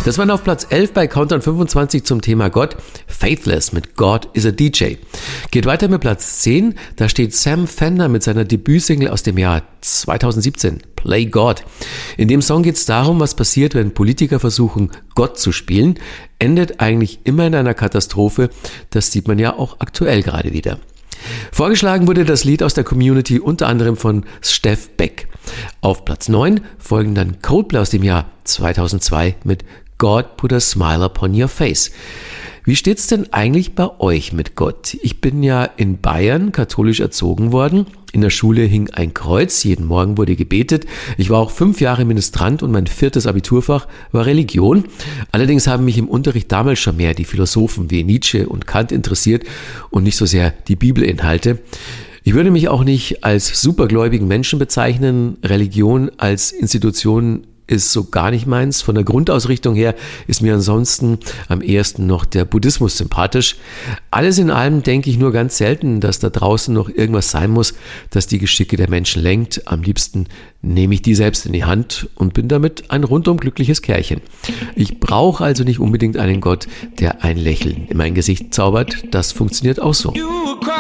Das war auf Platz 11 bei Countdown 25 zum Thema Gott. Faithless mit God is a DJ. Geht weiter mit Platz 10. Da steht Sam Fender mit seiner Debütsingle aus dem Jahr 2017, Play God. In dem Song geht es darum, was passiert, wenn Politiker versuchen, Gott zu spielen. Endet eigentlich immer in einer Katastrophe. Das sieht man ja auch aktuell gerade wieder. Vorgeschlagen wurde das Lied aus der Community unter anderem von Steff Beck. Auf Platz 9 folgen dann Coldplay aus dem Jahr 2002 mit God Put a Smile Upon Your Face. Wie steht's denn eigentlich bei euch mit Gott? Ich bin ja in Bayern katholisch erzogen worden. In der Schule hing ein Kreuz, jeden Morgen wurde gebetet. Ich war auch 5 Jahre Ministrant und mein 4. Abiturfach war Religion. Allerdings haben mich im Unterricht damals schon mehr die Philosophen wie Nietzsche und Kant interessiert und nicht so sehr die Bibelinhalte. Ich würde mich auch nicht als supergläubigen Menschen bezeichnen. Religion als Institution ist so gar nicht meins. Von der Grundausrichtung her ist mir ansonsten am ehesten noch der Buddhismus sympathisch. Alles in allem denke ich nur ganz selten, dass da draußen noch irgendwas sein muss, das die Geschicke der Menschen lenkt. Am liebsten nehme ich die selbst in die Hand und bin damit ein rundum glückliches Kerlchen. Ich brauche also nicht unbedingt einen Gott, der ein Lächeln in mein Gesicht zaubert. Das funktioniert auch so.